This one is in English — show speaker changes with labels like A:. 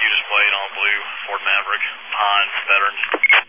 A: you just played on blue Ford Maverick, Pines, Veterans.